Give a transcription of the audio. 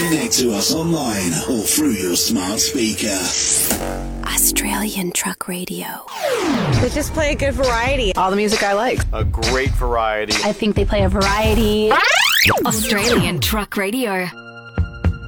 Connect to us online or through your smart speaker. Australian Truck Radio. They just play a good variety. All the music I like. A great variety. I think they play a variety. Australian Truck Radio.